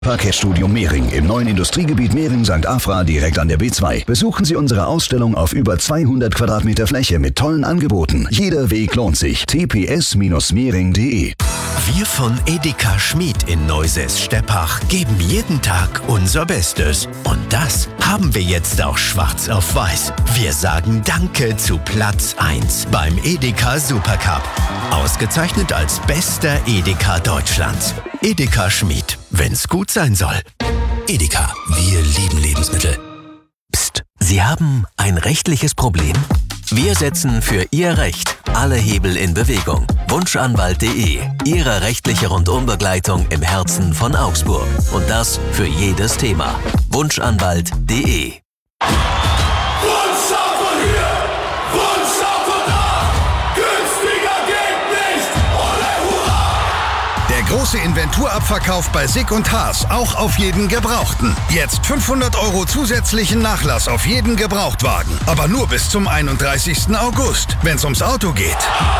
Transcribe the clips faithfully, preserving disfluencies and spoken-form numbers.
Parkettstudio Mehring im neuen Industriegebiet Mehring Sankt Afra direkt an der B zwei. Besuchen Sie unsere Ausstellung auf über zweihundert Quadratmeter Fläche mit tollen Angeboten. Jeder Weg lohnt sich. t p s Bindestrich mehring punkt de. Wir von Edeka Schmid in Neusäß-Steppach geben jeden Tag unser Bestes. Und das haben wir jetzt auch schwarz auf weiß. Wir sagen Danke zu Platz eins beim Edeka Supercup. Ausgezeichnet als bester Edeka Deutschlands. Edeka Schmid, wenn's gut sein soll. Edeka, wir lieben Lebensmittel. Psst, Sie haben ein rechtliches Problem? Wir setzen für Ihr Recht alle Hebel in Bewegung. Wunschanwalt punkt de, Ihre rechtliche Rundumbegleitung im Herzen von Augsburg. Und das für jedes Thema. Wunschanwalt punkt de. Wunschauto hier, Wunschauto da, günstiger geht nicht, ole hurra! Der große Inventurabverkauf bei Sick und Haas, auch auf jeden Gebrauchten. Jetzt fünfhundert Euro zusätzlichen Nachlass auf jeden Gebrauchtwagen. Aber nur bis zum einunddreißigsten August, wenn es ums Auto geht.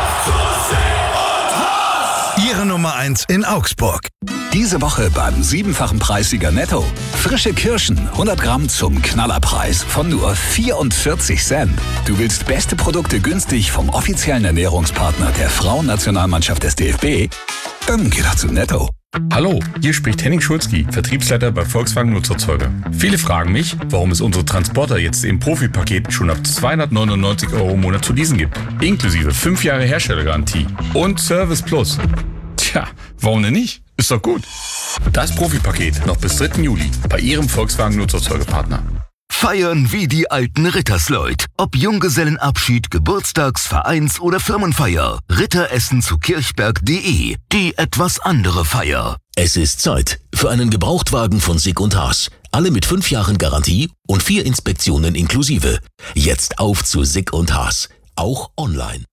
Ihre Nummer eins in Augsburg. Diese Woche beim siebenfachen Preissieger Netto. Frische Kirschen, hundert Gramm zum Knallerpreis von nur vierundvierzig Cent. Du willst beste Produkte günstig vom offiziellen Ernährungspartner der Frauennationalmannschaft des D F B? Dann geh doch zu Netto. Hallo, hier spricht Henning Schulzki, Vertriebsleiter bei Volkswagen Nutzerzeuger. Viele fragen mich, warum es unsere Transporter jetzt im Profipaket schon ab zweihundertneunundneunzig Euro im Monat zu leasen gibt. Inklusive fünf Jahre Herstellergarantie und Service Plus. Tja, warum denn nicht? Ist doch gut. Das Profipaket noch bis dritten Juli bei Ihrem Volkswagen Nutzerzeugerpartner. Feiern wie die alten Rittersleut. Ob Junggesellenabschied, Geburtstags-, Vereins- oder Firmenfeier. Ritteressen zu kirchberg punkt de. Die etwas andere Feier. Es ist Zeit für einen Gebrauchtwagen von Sick und Haas. Alle mit fünf Jahren Garantie und vier Inspektionen inklusive. Jetzt auf zu Sick und Haas. Auch online.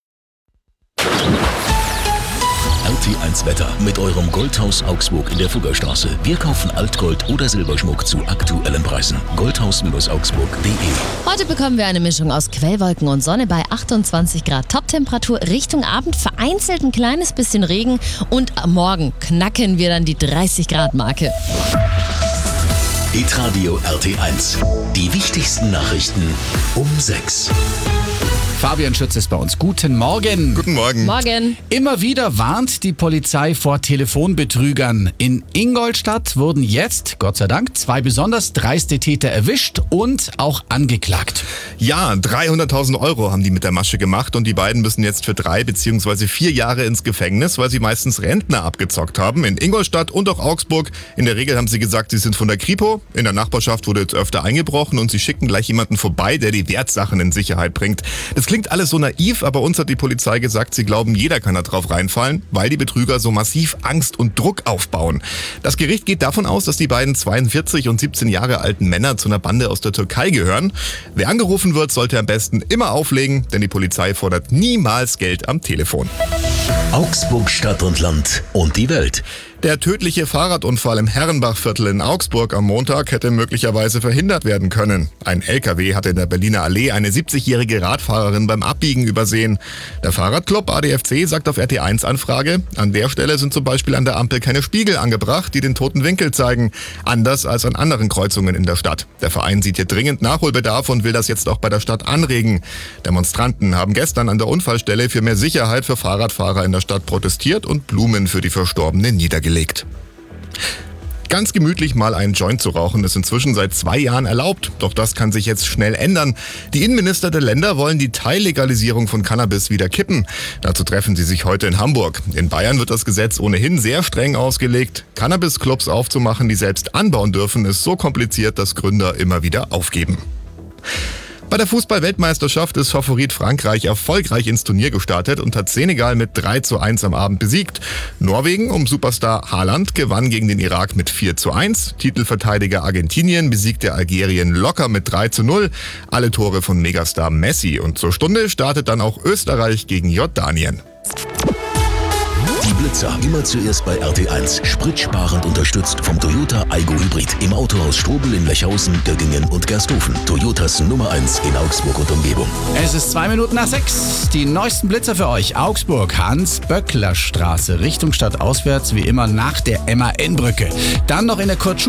R T eins Wetter mit eurem Goldhaus Augsburg in der Fuggerstraße. Wir kaufen Altgold oder Silberschmuck zu aktuellen Preisen. goldhaus Augsburg punkt de. Heute bekommen wir eine Mischung aus Quellwolken und Sonne bei achtundzwanzig Grad. Toptemperatur Richtung Abend, vereinzelt ein kleines bisschen Regen und morgen knacken wir dann die dreißig Grad Marke. Hitradio R T eins. Die wichtigsten Nachrichten um sechs. Fabian Schütz ist bei uns. Guten Morgen. Guten Morgen. Morgen. Immer wieder warnt die Polizei vor Telefonbetrügern. In Ingolstadt wurden jetzt, Gott sei Dank, zwei besonders dreiste Täter erwischt und auch angeklagt. Ja, dreihunderttausend Euro haben die mit der Masche gemacht und die beiden müssen jetzt für drei bzw. vier Jahre ins Gefängnis, weil sie meistens Rentner abgezockt haben. In Ingolstadt und auch Augsburg. In der Regel haben sie gesagt, sie sind von der Kripo. In der Nachbarschaft wurde jetzt öfter eingebrochen und sie schicken gleich jemanden vorbei, der die Wertsachen in Sicherheit bringt. Das klingt alles so naiv, aber uns hat die Polizei gesagt, sie glauben, jeder kann da drauf reinfallen, weil die Betrüger so massiv Angst und Druck aufbauen. Das Gericht geht davon aus, dass die beiden zweiundvierzig und siebzehn Jahre alten Männer zu einer Bande aus der Türkei gehören. Wer angerufen wird, sollte am besten immer auflegen, denn die Polizei fordert niemals Geld am Telefon. Augsburg Stadt und Land und die Welt. Der tödliche Fahrradunfall im Herrenbachviertel in Augsburg am Montag hätte möglicherweise verhindert werden können. Ein L K W hatte in der Berliner Allee eine siebzigjährige Radfahrerin beim Abbiegen übersehen. Der Fahrradclub A D F C sagt auf R T eins Anfrage, an der Stelle sind zum Beispiel an der Ampel keine Spiegel angebracht, die den toten Winkel zeigen. Anders als an anderen Kreuzungen in der Stadt. Der Verein sieht hier dringend Nachholbedarf und will das jetzt auch bei der Stadt anregen. Demonstranten haben gestern an der Unfallstelle für mehr Sicherheit für Fahrradfahrer in der Stadt protestiert und Blumen für die Verstorbenen niedergelegt. Ganz gemütlich mal einen Joint zu rauchen ist inzwischen seit zwei Jahren erlaubt. Doch das kann sich jetzt schnell ändern. Die Innenminister der Länder wollen die Teillegalisierung von Cannabis wieder kippen. Dazu treffen sie sich heute in Hamburg. In Bayern wird das Gesetz ohnehin sehr streng ausgelegt. Cannabis-Clubs aufzumachen, die selbst anbauen dürfen, ist so kompliziert, dass Gründer immer wieder aufgeben. Bei der Fußball-Weltmeisterschaft ist Favorit Frankreich erfolgreich ins Turnier gestartet und hat Senegal mit drei zu eins am Abend besiegt. Norwegen um Superstar Haaland gewann gegen den Irak mit vier zu eins. Titelverteidiger Argentinien besiegte Algerien locker mit drei zu null. Alle Tore von Megastar Messi. Und zur Stunde startet dann auch Österreich gegen Jordanien. Die Blitzer. Immer zuerst bei R T eins. Spritsparend unterstützt vom Toyota Aygo Hybrid. Im Autohaus Strobel in Lechhausen, Göggingen und Gersthofen. Toyotas Nummer eins in Augsburg und Umgebung. Es ist zwei Minuten nach sechs. Die neuesten Blitzer für euch. Augsburg, Hans-Böckler-Straße. Richtung Stadt auswärts, wie immer nach der M A N-Brücke. Dann noch in der Kurt